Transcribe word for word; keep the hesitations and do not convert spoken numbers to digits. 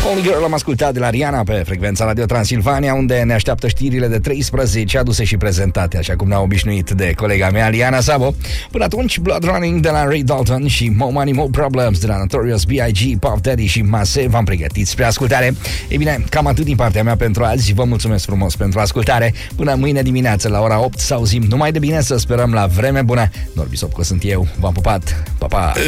Only Girl am ascultat de la Rihanna pe frecvența Radio Transilvania, unde ne așteaptă știrile de treisprezece, aduse și prezentate, așa cum ne-a obișnuit de colega mea, Liana Sabo. Până atunci, Blood Running de la Ray Dalton și More Money, More Problems de la Notorious B I G, Puff Daddy și Mase v-am pregătit spre ascultare. Ei bine, cam atât din partea mea pentru azi. Vă mulțumesc frumos pentru ascultare. Până mâine dimineață la ora opt să auzim numai de bine, să sperăm la vreme bună. Norbi Sopco sunt eu, v-am pupat, pa, pa!